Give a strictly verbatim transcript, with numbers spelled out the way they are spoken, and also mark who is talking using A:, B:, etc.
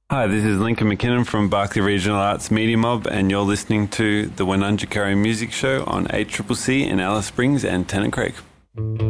A: Hi, this is Lincoln McKinnon from Barclay Regional Arts Media Mob, and you're listening to the Wenunjikari Music Show on eight C C C in Alice Springs and Tennant Creek.